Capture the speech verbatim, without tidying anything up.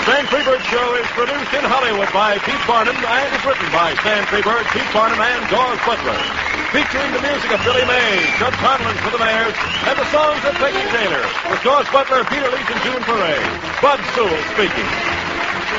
Stan Freeberg Show is produced in Hollywood by Pete Barnum and is written by Stan Freeberg, Pete Barnum, and Dawes Butler. Featuring the music of Billy May, Judd Conlon for the Mayors, and the songs of Peggy Taylor, with Dawes Butler, Peter Leach, and June Foray. Bud Sewell speaking.